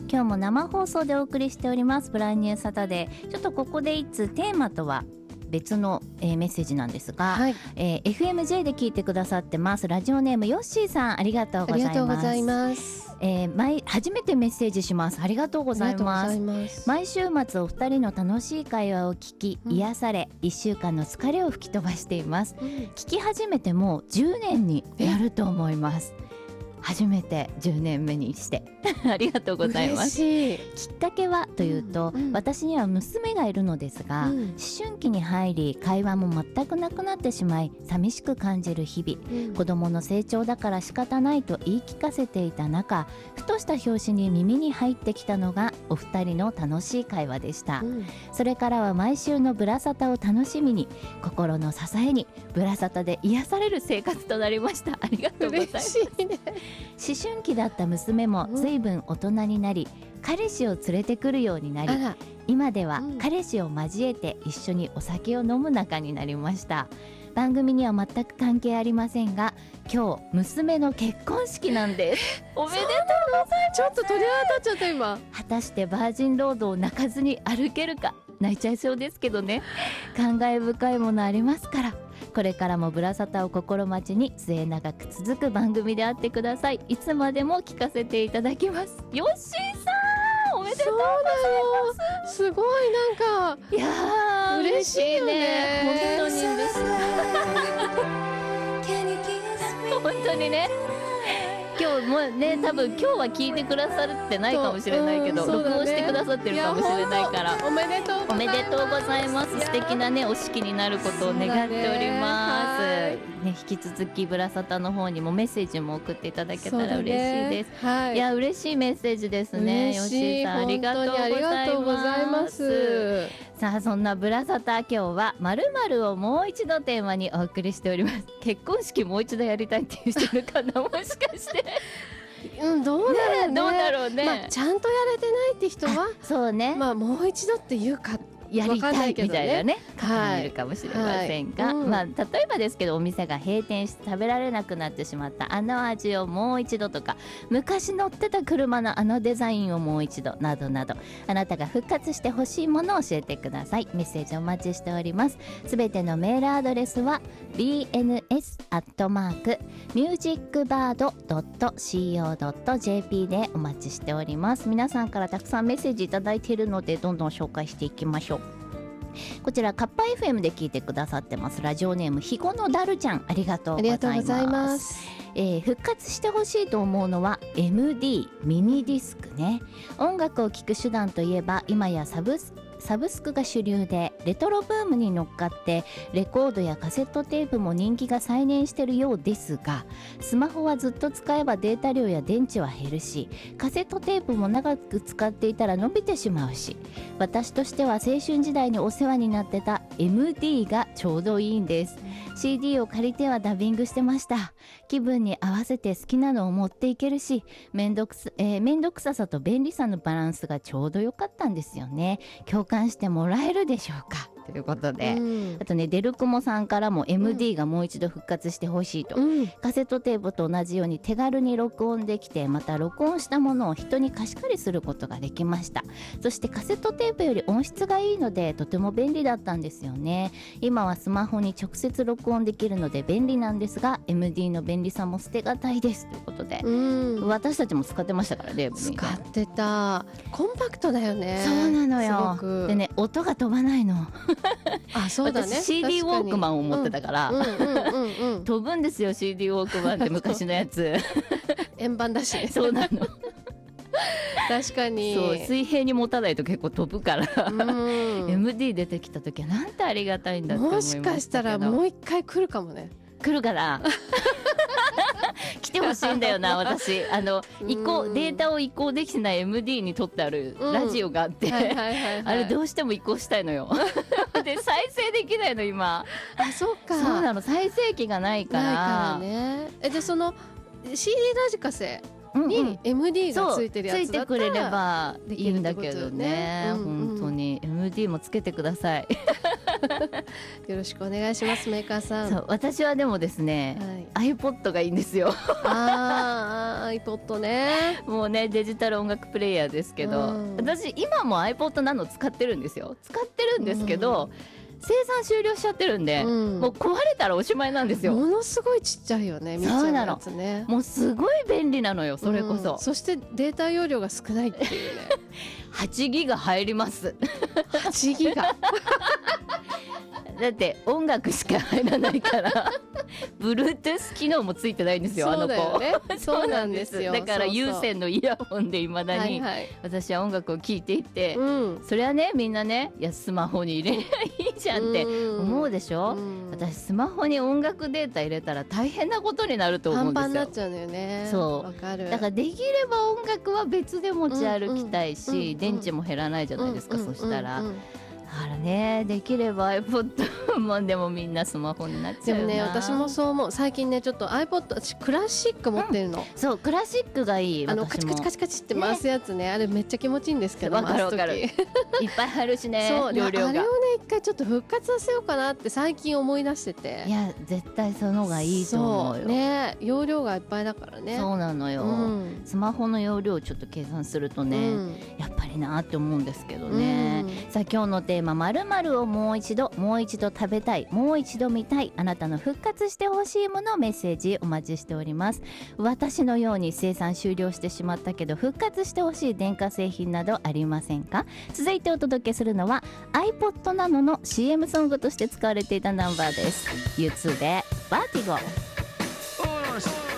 今日も生放送でお送りしておりますブランニューサタデー。ちょっとここで一通テーマとは別の、メッセージなんですが、はい、FMJ で聞いてくださってますラジオネームヨッシーさん、ありがとうございます。 ありがとうございます。 初めてメッセージします。ありがとうございます。毎週末お二人の楽しい会話を聞き、癒され1週間の疲れを吹き飛ばしています、聞き始めてもう10年になると思います。初めて10年目にしてありがとうございます。きっかけはというと、私には娘がいるのですが、思春期に入り会話も全くなくなってしまい寂しく感じる日々、子供の成長だから仕方ないと言い聞かせていた中、ふとした拍子に耳に入ってきたのがお二人の楽しい会話でした、それからは毎週のブラサタを楽しみに、心の支えにブラサタで癒される生活となりました。ありがとうございます。嬉しいね。思春期だった娘も随分大人になり、彼氏を連れてくるようになり、今では彼氏を交えて一緒にお酒を飲む仲になりました。番組には全く関係ありませんが、今日娘の結婚式なんです。おめでとうございます。 ちょっと鳥肌立っちゃった今。 果たしてバージンロードを泣かずに歩けるか、泣いちゃいそうですけどね。感慨深いものありますから、これからもブラサタを心待ちに末永く続く番組であってください。いつまでも聞かせていただきます。ヨッシーさん、おめでとうございます。 すごい、なんかいやー嬉しいね。本当に嬉しい本当にね。今日もね、多分今日は聞いてくださってないかもしれないけど、録音してくださってるかもしれないから、 おめでとうございます。素敵なねお式になることを願っております。ね、引き続きブラサタの方にもメッセージも送っていただけたら嬉しいです。いや、嬉しいメッセージですね。ヨッシーさん、ありがとうございます。さあ、そんなブラサタ、今日は〇〇をもう一度テーマにお送りしております。結婚式もう一度やりたいっていう人いるかな、もしかしてどうだろうね、 ちゃんとやれてないって人はそうね、 もう一度っていうかやりたいみたいなね方もいるかもしれませんが、例えばですけど、お店が閉店して食べられなくなってしまったあの味をもう一度とか、昔乗ってた車のあのデザインをもう一度などなど、あなたが復活してほしいものを教えてください。メッセージお待ちしております。すべてのメールアドレスは bns@musicbird.co.jp でお待ちしております。皆さんからたくさんメッセージいただいているので、どんどん紹介していきましょう。こちらカッパ FM で聞いてくださってますラジオネームひごのだるちゃん、ありがとうございます。復活してほしいと思うのは MD ミニディスクね。音楽を聴く手段といえば今やサブスクが主流で、レトロブームに乗っかってレコードやカセットテープも人気が再燃しているようですが、スマホはずっと使えばデータ量や電池は減るし、カセットテープも長く使っていたら伸びてしまうし、私としては青春時代にお世話になってた MD がちょうどいいんです。 CD を借りてはダビングしてました。気分に合わせて好きなのを持っていけるし、めんどくささと便利さのバランスがちょうど良かったんですよね。共感してもらえるでしょうか、ということで、あとね、デルクモさんからも MD がもう一度復活してほしいと、カセットテープと同じように手軽に録音できて、また録音したものを人に貸し借りすることができました。そしてカセットテープより音質がいいのでとても便利だったんですよね。今はスマホに直接録音できるので便利なんですが、 MD の便利さも捨てがたいです、ということで、私たちも使ってましたからね。 使ってた。コンパクトだよね。 そうなのよ。でね、音が飛ばないのあ、そうだね。 私 CD ウォークマンを持ってたから、飛ぶんですよ CD ウォークマンって昔のやつ円盤だしそうなの確かに。 そう、水平に持たないと結構飛ぶからMD 出てきた時はなんてありがたいんだって思いましたけど、 もしかしたらもう一回来るかもね。 来るかな来てほしいんだよな私。データを移行できてない MD に撮ってあるラジオがあって、あれどうしても移行したいのよで再生できないの今。 あ、そうか。 そうなの、再生機がないからね。でその CD ラジカセに MD がついてるやつだったら、 ついてくれればいいんだけどね。本当に MD もつけてくださいよろしくお願いします、メーカーさん。 そう私はでもですね、はい、iPod がいいんですよ。 iPod ね。 もうねデジタル音楽プレイヤーですけど、私今も iPod なの使ってるんですよ。使ってるんですけど、生産終了しちゃってるんで、もう壊れたらおしまいなんですよ。 ものすごいちっちゃいよね。 そうなの、もうすごい便利なのよ、それこそ。 そしてデータ容量が少ないっていうね。 8ギガ入ります。 8ギガだって音楽しか入らないからBluetooth 機能もついてないんですよ。 そうだよね。そうなんですよ。 だから有線のイヤホンでいまだに私は音楽を聴いていて、それはねみんなね、いやスマホに入れりゃいいじゃんって思うでしょ。私スマホに音楽データ入れたら大変なことになると思うんですよ。 パンパンになっちゃうのよね。 そうわかる。 だからできれば音楽は別で持ち歩きたいし、電池も減らないじゃないですか。そしたらだからね、できれば iPod もでもみんなスマホになっちゃうな。 でもね、私もそう思う。最近ねちょっと iPod 私クラシック持ってるの、 そうクラシックがいい。 カチカチカチカチって回すやつね、あれめっちゃ気持ちいいんですけど、 わかるわかるいっぱい入るしね。 そう容量があれをね一回ちょっと復活させようかなって最近思い出してて。 いや絶対そのがいいと思うよ。 そうね、容量がいっぱいだからね。 そうなのよ、スマホの容量をちょっと計算するとね、やっぱりなって思うんですけどね。さあ今日のテーマ〇〇をもう一度食べたい、もう一度見たい、あなたの復活してほしいものメッセージお待ちしております。私のように生産終了してしまったけど復活してほしい電化製品などありませんか。続いてお届けするのは iPod Nano の CM ソングとして使われていたナンバーです。U2 でバーティゴ。